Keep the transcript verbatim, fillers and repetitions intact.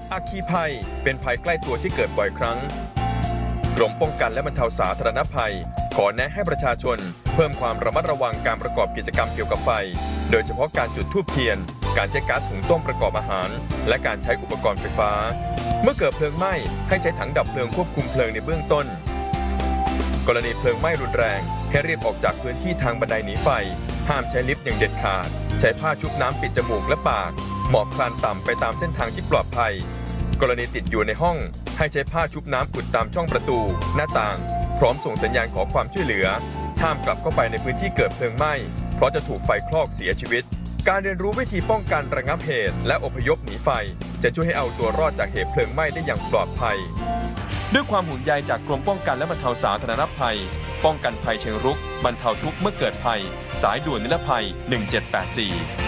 อัคคีภัยเป็นภัยใกล้ตัวที่เกิดบ่อยครั้งกรมป้องกันและบรรเทาสาธารณภัยขอแนะให้ประชาชนเพิ่มความระมัดระวังการประกอบกิจกรรมเกี่ยวกับไฟโดยเฉพาะการจุดธูปเทียนการใช้ก๊าซหุงต้มประกอบอาหารและการใช้อุปกรณ์ไฟฟ้าเมื่อเกิดเพลิงไหม้ให้ใช้ถังดับเพลิงควบคุมเพลิงในเบื้องต้นกรณีเพลิงไหม้รุนแรงให้รีบออกจากพื้นที่ทางบันไดหนีไฟห้ามใช้ลิฟต์อย่างเด็ดขาดใช้ผ้าชุบน้ำปิดจมูกและปากหมอบคลานต่ำไปตามเส้นทางที่ปลอดภัยกรณีติดอยู่ในห้องให้ใช้ผ้าชุบน้ำอุดตามช่องประตูหน้าต่างพร้อมส่งสัญญาณขอความช่วยเหลือห้ามกลับเข้าไปในพื้นที่เกิดเพลิงไหม้เพราะจะถูกไฟคลอกเสียชีวิตการเรียนรู้วิธีป้องกันระงับเหตุและอพยพหนีไฟจะช่วยให้เอาตัวรอดจากเหตุเพลิงไหม้ได้อย่างปลอดภัยด้วยความห่วงใยจากกรมป้องกันและบรรเทาสาธารณภัยป้องกันภัยเชิงรุกบรรเทาทุกข์เมื่อเกิดภัยสายด่วนนิรภัยหนึ่งเจ็ดแปดสี่